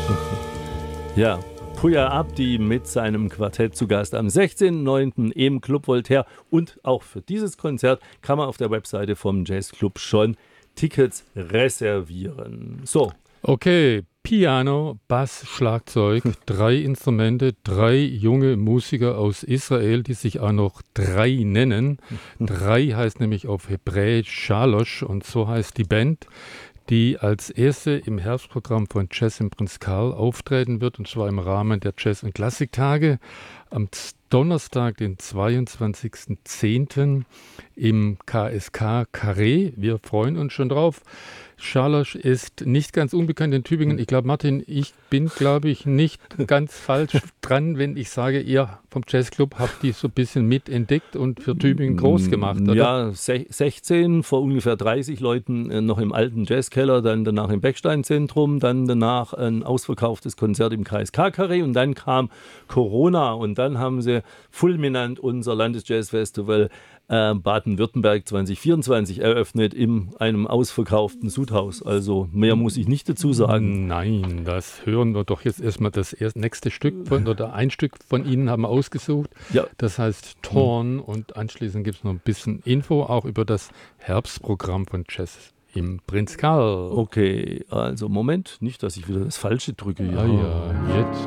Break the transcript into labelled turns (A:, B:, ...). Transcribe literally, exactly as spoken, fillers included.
A: Ja, Puya Abdi mit seinem Quartett zu Gast am sechzehnten neunten im Club Voltaire. Und auch für dieses Konzert kann man auf der Webseite vom Jazzclub schon Tickets reservieren. So.
B: Okay, Piano, Bass, Schlagzeug, drei Instrumente, drei junge Musiker aus Israel, die sich auch noch drei nennen. Drei heißt nämlich auf Hebräisch Shalosh und so heißt die Band, die als erste im Herbstprogramm von Jazz im Prinz Karl auftreten wird, und zwar im Rahmen der Jazz- und Klassiktage am Donnerstag, den zweiundzwanzigsten zehnten im K S K Carré. Wir freuen uns schon drauf. Shalosh ist nicht ganz unbekannt in Tübingen. Ich glaube, Martin, ich bin, glaube ich, nicht ganz falsch dran, wenn ich sage, ihr vom Jazzclub habt die so ein bisschen mitentdeckt und für Tübingen groß gemacht, oder?
A: Ja, sechzehn, vor ungefähr dreißig Leuten äh, noch im alten Jazzkeller, dann danach im Beckstein-Zentrum, dann danach ein ausverkauftes Konzert im K S K-Carré und dann kam Corona und dann haben sie fulminant unser Landesjazzfestival äh, Baden-Württemberg zwanzig vierundzwanzig eröffnet in einem ausverkauften Sudhaus. Also mehr muss ich nicht dazu sagen.
B: Nein, das hören wir doch jetzt erstmal. Das erste, nächste Stück von, oder ein Stück von Ihnen haben wir ausgesucht.
A: Ja.
B: Das heißt Torn, und anschließend gibt es noch ein bisschen Info auch über das Herbstprogramm von Jazz im Prinz Karl.
A: Okay, also Moment, nicht, dass ich wieder das Falsche drücke.
B: Ja, ja, jetzt.